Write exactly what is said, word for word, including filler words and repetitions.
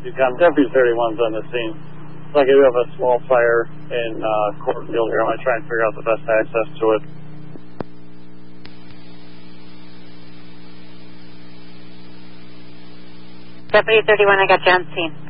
Decom. Deputy thirty-one's on the scene. Looks like we have a small fire in uh, Courtfield here. I'm going to try and figure out the best access to it. Deputy thirty-one, I got you on scene.